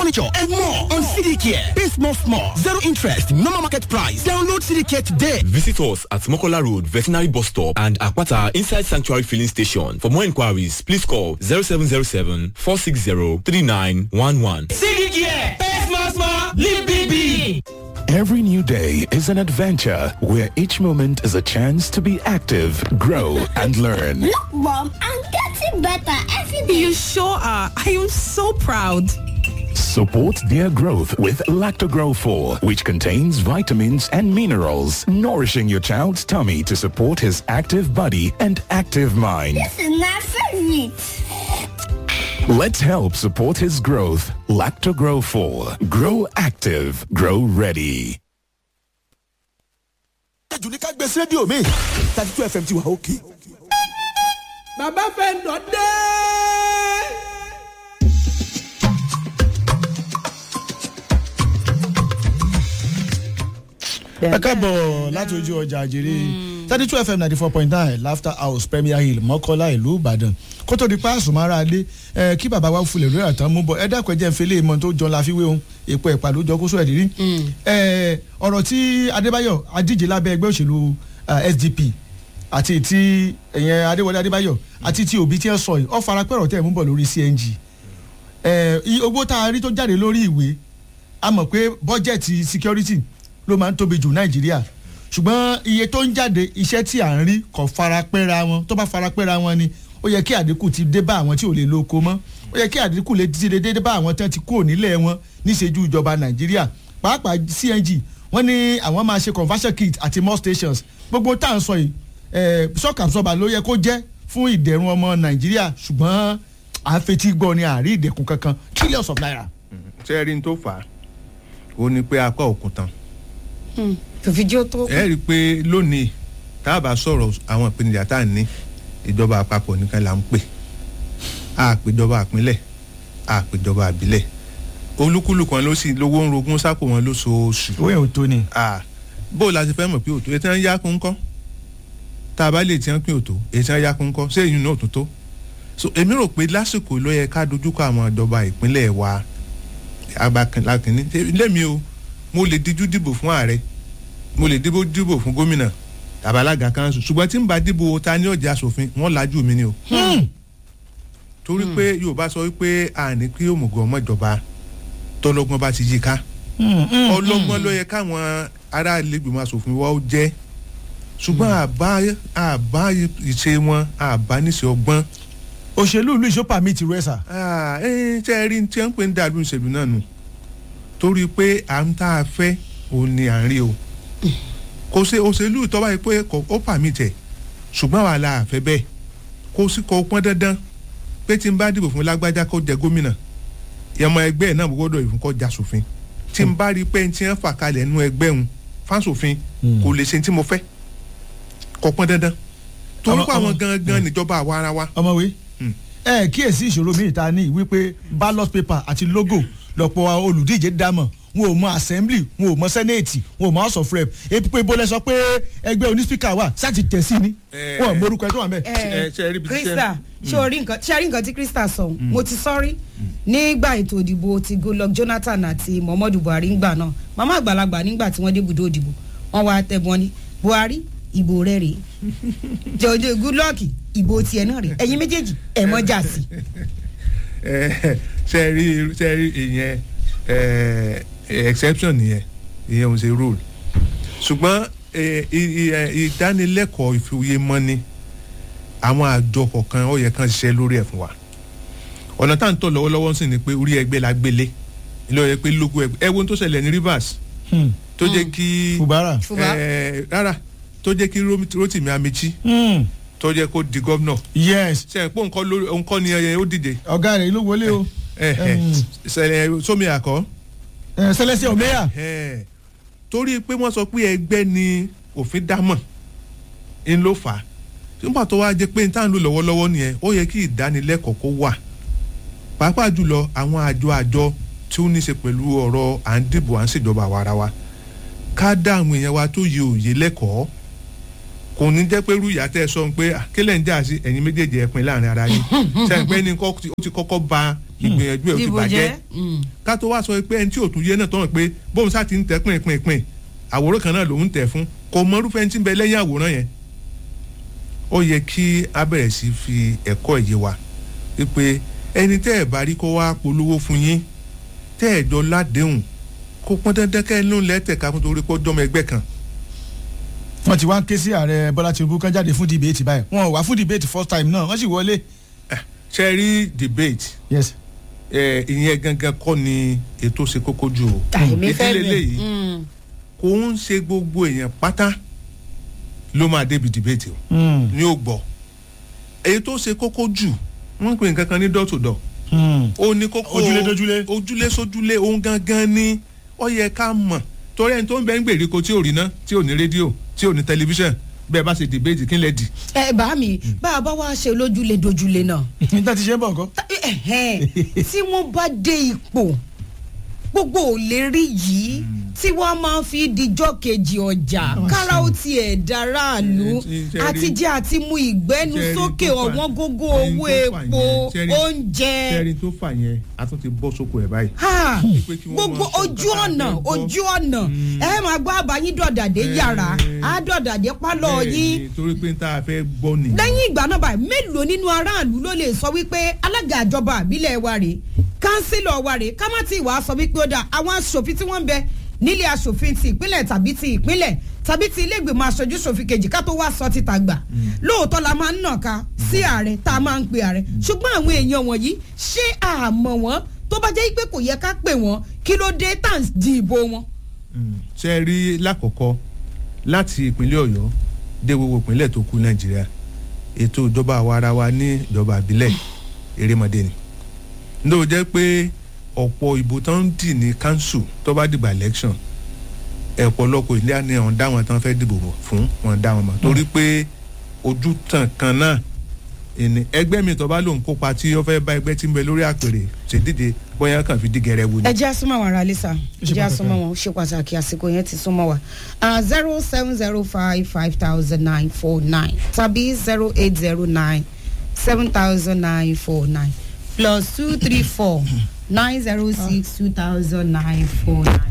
furniture, and more on CDK. Pay small, zero interest, normal market price. Download CDK today. Visit us at Mokola Road, Veterinary Bus Stop and Akwata inside Sanctuary Filling Station. For more inquiries, please call 0707 460 3911. CDK, pay small, live big. Every new day is an adventure where each moment is a chance to be active, grow, and learn. Look, Mom, I'm getting better every day. You sure are. I am so proud. Support their growth with Lactogrow 4, which contains vitamins and minerals, nourishing your child's tummy to support his active body and active mind. This is my favorite. Let's help support his growth. Lactogrow 4. Grow active. Grow ready. Bàbá Fẹ́ńdọ̀ dé. ẹ káàbọ̀ láti ojú ọjà àjèrè 32 FM 94.9 Laughter House Premier Hill Mọ́kọ́lá ìlú Ìbàdàn kó tó di páàsù máa ra lé kí bàbá wa fúlẹ̀ lórí àtàn mú bọ̀ ẹ dákun ẹjẹ́ ń fi lé ìmọ̀ tó jọ la fi wé ohun èpo ẹ̀pà ló jọ kó sóò ẹ̀dírí ọ̀rọ̀ tí Adébáyọ̀ adíje lábẹ́ ẹgbẹ́ òṣèlú SDP àti ti ẹ̀yẹn Adéwọlé Adébáyọ̀ àti ti Òbí tí ẹ sọ yìí ọ fara pẹ́rọ̀ tẹ́ ẹ̀ mú bọ̀ lórí CNG owó tá a rí tó jáde lórí ìwé a mọ̀ pé bọ́jẹ̀tì security ló máa ń tóbi jù Nàìjíríà ṣùgbọ́n iye tó ń jáde iṣẹ́ tí à ń rí kò farapẹ́ra wọn tó bá farapẹ́ra wọn ni ó yẹ kí àdínkù ti dé bá àwọn tí ò lè lo oko mọ́ ó yẹ kí àdínkù lè ti dé bá àwọn tí wọ́n ti kúrò nílẹ̀ wọn níṣẹ́jú ìjọba Nàìjíríà pàápàá CNG wọ́n ní àwọn máa ṣe conversion kit àti more stations gbogbo tá à ń sọ yìí shock absorber ló yẹ kó jẹ́ fún ìdẹ̀rùn ọmọ Nàìjíríà ṣùgbọ́n à ń fetí gbọ́ ni àárí ìdẹ̀kùn kankan trillions of naira. ṣé ẹ rí n tó fà á ó ní pé apá òkun tán tòfijó tó. ẹ rí i pé lónìí tá a bá sọ̀rọ̀ àwọn ìpèníjà tá a ní ìjọba àpapọ̀ nìkan là ń pè á péjọba àpínlẹ̀ á péjọba àbílẹ̀ olúkúlùkù wọn ló sì lówó ń rogún sápò wọn lóṣooṣù. owó yẹn ò tó ni. bó o la ṣe fẹ́ mọ̀ pé òtó ètò ẹ̀ ń yá kún kọ́ tá a bá lè tiẹ́ pín òtó ètò ẹ̀ ń yá kún kọ́ ṣé èyí náà tún tó. so èmi rò pé lásìkò ló yẹ ká dojúkọ àwọn ìjọba ìpínlẹ̀ wa abakinlakinni lẹ́mi o mo lè díjú dìbò fún ààrẹ mo lè dìbò fún gómìnà tàbí alága kanṣu ṣùgbọ́n tí n bá dìbò ta ní ọjà aṣòfin wọ́n lajú mi ni o. torí pé Yorùbá sọ wípé àní kí òmùgọ̀ ọmọ ìjọba tọlọ́gbọ́n bá ti yí ká ọlọ́gbọ́n ló yẹ káwọn ará ìlẹ́gbẹ̀mọ aṣòfin wa ó jẹ́ ṣùgbọ́n àbá ìṣe wọn àbá níṣe ọgbọ́n. òṣèlú ìlú ìṣọ́pà mi ti rẹ̀ sà. ṣe é rí tí wọ́n ń pè ń dàlú ìṣèlú náà nù torí pé à ń tá a fẹ́ òun ni à ń rí o kò sí òṣèlú ìtọ́wá yìí pé ó pàmì tẹ̀ ṣùgbọ́n àwa la àfẹ́ bẹ́ẹ̀ kò sí kò pọ́n dandan pé tí n bá dìbò fún lágbájá kó jẹ gómìnà ìyàmọ̀ ẹgbẹ́ náà gbọ́dọ̀ ìfún kó já sòfin tí n bá rí pé tí wọ́n fà kalẹ̀ nínú ẹgbẹ́ òun fásòfin kò lè ṣe tí mo fẹ́ kò pọ́n dandan torí pé àwọn gangan níjọba àwa ara wa. ọmọwé kíyèsí ìṣòro mi ìta ní wípé ballot paper àti logo lọ́pọ̀ olùdíje dámọ̀ wọn ò mọ assembly wọn ò mọ senate wọn ò mọ house of rep epi pé bọ́lẹ̀ sọ pé ẹgbẹ́ oníspeaker wà sáti tẹ̀ sí ni wọn ò mọ orúkọ ẹ tó wà mẹ́. Krista ṣé o rí nǹkan tí Krista sọ mo ti sọ́rí nígbà ètò ìdìbò ti Goodluck Jonathan àti Muhammadu Buhari ńgbà náà màmá àgbàlagbà nígbà tí wọ́n dé ibùdó ìdìbò wọ́n wá tẹ̀bọ́n ní Buhari ìbò rẹ̀ rèé jọjọ Goodluck ìbò tiẹ̀ náà rèé ẹ̀yin méjèèjì ẹ̀ mọ́ jà sí. ṣe rí ìyẹn exception nìyẹn ìyẹn ò ṣe rule ṣùgbọ́n ìdánilẹ́kọ̀ọ́ ìfòyemọ́ni àwọn àjọ kọ̀ọ̀kan ó yẹ kán ṣiṣẹ́ lórí ẹ̀ fún wa ọ̀nà tá à ń tọ̀ lọ́wọ́lọ́wọ́ sí ni pé orí ẹgbẹ́ la gbélé ilé ọ̀yẹ́ pé lógo ẹgbẹ́ ẹ̀wọ̀n tó ṣẹlẹ̀ ní Rivers tó jẹ́ kí rárá tó jẹ́ kí Rotimi Amechi tó jẹ́ kó di gómìnà. yes. ṣe pé nǹkan ni ó dìde. ọ̀gá rẹ̀ ló wọlé o. ṣẹlẹ̀ sómi àkọ́. Celeste Omeya. torí pé wọ́n sọ pé ẹgbẹ́ ni òfin dámọ̀ ń ló fà á nígbà tó wá jẹ́ pé n tá ń lò lọ́wọ́lọ́wọ́ nìyẹn ó yẹ kí ìdánilẹ́kọ̀ọ́ kó wà pàápàá jùlọ àwọn àjọ tí ó ní í ṣe pẹ̀lú ọ̀rọ̀ à ń dìbò à ń ṣèjọba àwa ara wa ká dá àwọn èèyàn wa tó yẹ òye lẹ́kọ̀ọ́ kò ní jẹ́ pé rúyà tẹ́ sọ pé kílẹ̀ ń jà sí ẹ̀yin méjèèjì ẹ̀pin láàrin ara yín sẹ́yìn pé ní ó ti kọ́kọ́ ba ìgbìyànjú ẹ̀ ò ti bàjẹ́ ká tó wá sọ pé ẹni tí ò tún yé náà tọ́wọ́n pé bóun sá ti ń tẹ́ pínpín àwòrán kan náà lòún tẹ̀ fún kò mọ irúfẹ́ ẹni tí ń bẹ lẹ́yìn àwòrán yẹn ó yẹ kí a bẹ̀rẹ̀ sí fi ẹ̀kọ́ ìyé wa pé ẹni tẹ́ ẹ̀ bá rí kó wá polówó fún yín tẹ́ ẹ̀ jọ ládéhùn kó pọ́n dandan kẹ́ ẹ̀ ló ń lẹ́tẹ̀ka fún torí pé ó jọmọ ẹgbẹ́ kan. wọ́n ti wá ń ké sí ààrẹ bọ́lá tinubu kan jáde fún debate báyìí wọn ò wá fún debate first time náà wọ́n sì wọlé. ṣe rí debate yes ìyẹn gangan kọ́ ni ètò ṣe kókó jù o ìdílé léyìí kò ń ṣe gbogbo èèyàn pátá ló máa débi debate o ní ó gbọ́ èyí tó ṣe kókó jù wọ́n ń pè nǹkan kan ní door to door ó ní kókó ojúlé sójúlé ohun gangan ni ó yẹ ká mọ̀ torí ẹni tó ń bẹ ń gbèríko tí ò rí ná tí ò ní rédíò tí ò ní tẹlifíṣàn bẹ́ẹ̀ bá ṣe debate kí n lè dì. bá mi bá a bá wá ṣe lójúlé dojúlé náà. nígbà tí ṣe ń bọ̀ nǹkan. tí wọ́n bá dé ipò gbogbo ò lè rí yìí tí wọ́n máa fi dijọ́ kejì ọjà kára ó tiẹ̀ dáráàlú àti jẹ́ àti mú ìgbẹ́nu sókè ọ̀wọ́n gógó owó epo oúnjẹ. sẹ́rin tó fà yẹn a tún ti bọ́ sóko ẹ̀ báyìí. gbogbo ojú ọ̀nà ẹ máa gbọ́ àbáyín dọ̀dàdé yàrá á dọ̀dàdé pálọ̀ yín. torí pé n ta fẹ́ gbọ́ nìyẹn. lẹ́yìn ìgbà náà báyìí mélòó nínú aráàlú ló lè sọ wípé alága ìjọba àbílẹ̀ wa rèé kánsílọ̀ wa rèé ká má ti wàá sọ wípé ó dà àwọn aṣòfin tí wọ́n ń bẹ nílé aṣòfin ti ìpínlẹ̀ tàbí ti ìpínlẹ̀ tàbí ti ilé ìgbìmọ̀ aṣojú ṣòfin kejì ká tó wá sọ títa gbà lóòótọ́ la máa ń nàka sí ààrẹ tá a máa ń pe ààrẹ ṣùgbọ́n àwọn èèyàn wọ̀nyí ṣé àmọ̀ wọn tó bá jẹ́ pé kò yẹ ká pè wọ́n kí ló dé tá à ń di ìbò wọn. ṣe rí lákọ̀ọ́kọ́ láti ìpínlẹ̀ ọ̀yọ́ dé gbogbo ìpínlẹ̀ tó kù nàìjíríà ètò ìjọba àwa ara wa ní ìjọba àbílẹ̀ erémọdé ni ló jẹ́ pé ọ̀pọ̀ ìbò tó ń dì ní council tó bá dìgbà election ọ̀pọ̀lọpọ̀ ilé àná ọ̀hún dá wọn tán fẹ́ dìbò fún wọn dá wọn mọ̀ torí pé ojú tàn kan náà ìní ẹgbẹ́ mi tó bá lòun kópa tí ó fẹ́ bá ẹgbẹ́ tí ń bẹ lórí àpèrè ṣèdíje bóyá kàn fi dí gẹrẹ wo ni. ẹ jẹ́ àsomọ́ àwọn ará lẹ́sà ẹ jẹ́ àsomọ́ wọn ó ṣe pàtàkì àsìkò yẹn ti súnmọ́ wa 070550949 tàbí 0809-70949 plus 234-906-200949.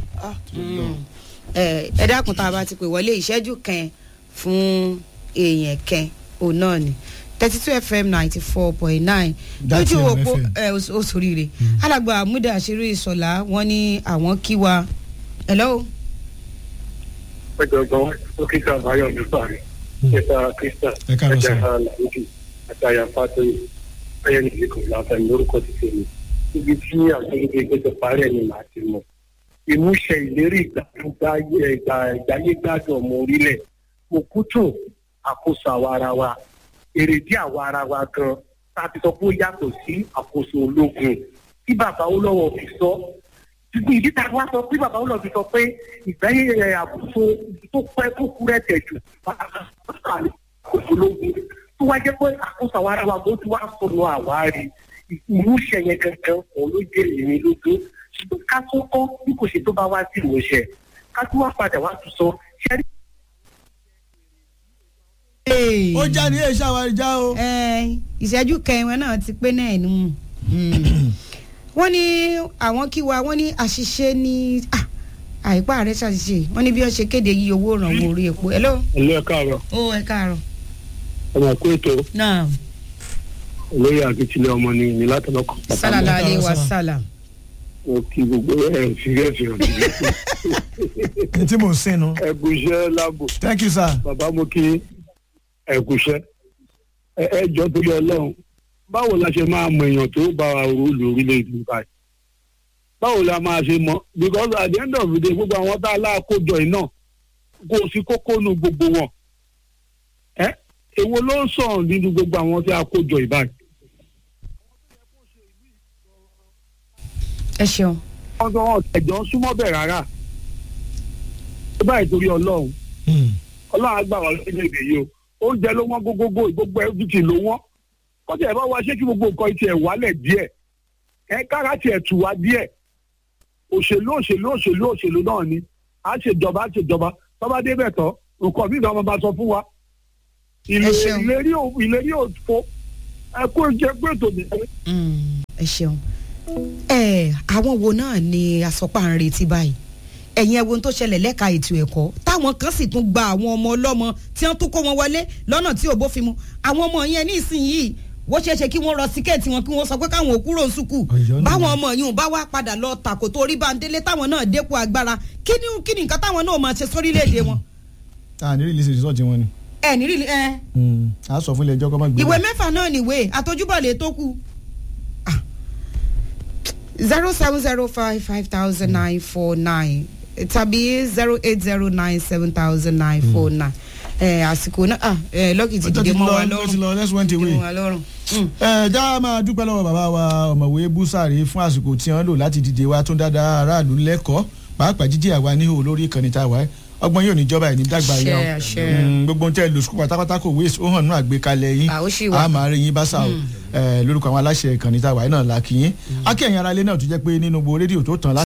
ẹ dákun tá a bá ti pè wọlé ìṣẹ́jú kan fún èèyàn kan òun náà ni 32 FM 94.9 lójú òpó òṣòrìrè alàgbà àmúdà àṣírí ìṣọ̀lá wọn ní àwọn kí wa. hello. ọ̀jọ̀gbọ́n dókítà báyọ̀ nípa rẹ̀ ẹ̀ka krista ẹ̀ka làwùjọ àtàyà fàtọ́yì ayẹni ìlẹ̀kùn láfẹ̀mí lórúkọ ti tèmi ibi tí àwọn ilé ìgbésẹ̀ parí ẹ̀ ni màá ti mọ̀ ìmúṣẹ ìlérí ìgbáyégbádùn ọmọ orílẹ̀ òkútù àkóso àwa ara wa èrèdí àwa ara wa gan tá a ti sọ pé ó yàtọ̀ sí àkóso ológun tí bàbá olówó fi sọ ṣùgbọ́n ìdí tá a wá sọ pé bàbá olówó fi sọ pé ìgbáyé àkóso tó pẹ́ tó kú rẹ̀ tẹ̀jù àkóso ológun tó wá jẹ́ pé àkóso àwa ara wa bó ti wá sọnù àwárí ìmúṣẹ yẹn gangan òun ló jẹ́ èmi lójú ṣùgbọ́n ká tó kọ́ bí kò ṣe tó bá wá sí ìmúṣẹ ká tó wá padà wá tún sọ ṣẹ́rí. ó já ní èṣà wa já o. ìṣẹ́jú kẹrin náà ti pé náà nù. wọ́n ní àwọn kí wa wọ́n ní àṣìṣe ní àìpá ààrẹ ṣàṣìṣe wọ́n ní bí wọ́n ṣe kéde yí owó ìrànwọ́ orí epo. hello. ẹ káàárọ̀. ó ẹ káàárọ̀. ọmọ kó ètò. náà. olóyè akíntúlẹ̀ ọmọ ni látọ̀lọ́kọ̀. sálàlá alẹ́ wa sálà. o kì í gbogbo ẹ̀ fìrẹ́fìrẹ́. ní tí mò ń sìn nu. ẹ̀gúnṣẹ́ lágbo. thank you sir. bàbá mo kí ẹ̀gúnṣẹ́ ẹ jọ torí ọlọ́run báwo la ṣe máa mọ èèyàn tó bá wa rúlù orílẹ̀-èdè báyìí báwo la máa ṣe mọ because at the end of the day gbogbo àwọn tá a láàkójọ yìí náà kò sí kókó nu gbogbo wọn èwo ló ń sọ̀rọ̀ nínú gbogbo àwọn tí a kójọ yìí báyìí. ẹ ṣeun. wọ́n ẹ̀jọ̀ ń súnmọ́ bẹ̀ rárá ó báyìí torí ọlọ́run ọlọ́run á gbà wá lórílẹ̀-èdè yìí o oúnjẹ ló wọ́n gógógó gbogbo everything ló wọ́n kọ́tí ẹ̀ bá wá ṣé kí gbogbo nǹkan tiẹ̀ wálẹ̀ díẹ̀ kára tiẹ̀ tù wá díẹ̀ òṣèlú náà ni a ṣèjọba tọ́ba débẹ̀ tán nǹkan bí ìgbà wọn bá sọ fún wa ìlérí òfo ẹ kó jẹ pé ètò nìyẹn. ẹ ṣeun àwọn wo náà ni asọ́pá ń retí báyìí ẹ̀yin ẹ̀wọ̀n tó ṣẹlẹ̀ lẹ́ka ètò ẹ̀kọ́ táwọn kan sì tún gba àwọn ọmọ ọlọ́mọ tí wọ́n tún kó wọn wọlé lọ́nà tí ò bófin mu àwọn ọmọ yẹn ní ìsinyìí wọ́n ṣeéṣe kí wọ́n rọ síkẹ́ẹ̀tì wọn kí wọ́n sọ pé káwọn ò kúrò sùkúù báwọn ọmọ yìí bá wá padà lọ tàkò tó rí báńdélé táwọn náà dépò agbára kí ni nǹkan táwọn náà máa ṣe sórílẹ̀-èdè wọn. a ní rìlísì rìsọ́ọ̀tì wọn ni. ẹ ní rìlí ẹ. a sọ fún ilé ẹjọ́ kọ́ máa gbé. ìwé mẹ́fà náà nìwé àtọ́júbọ̀lẹ̀ tó kù. 070550949 tàbí 080970949 àsìkò náà lọ́kì ti dìde mọ́ wa lọ́rùn. let's went away. já máa dúpẹ́ lọ́wọ́ bàbá wa ọ̀mọ̀wé búsàrí fún àsìkò tí wọ́n lò láti dìde wa tó dáadáa aráàlú lẹ́kọ̀ọ́ pàápàá jíjí àwa níhò lórí ìkànnì tá a wáyé ọgbọ́n yóò níjọba ẹ̀ ní dàgbà yẹn gbogbo ń tẹ́ lò sùkúl pátápátá kò wéèsì ó hàn nínú àgbékalẹ̀ yín a máa rí yín bá sà ó lórúkọ àwọn aláṣẹ ìkànnì tá a wáyé náà la kí yín akẹ́yìn ara ilé náà tó jẹ́ pé nínú gbogbo rédíò tó tàn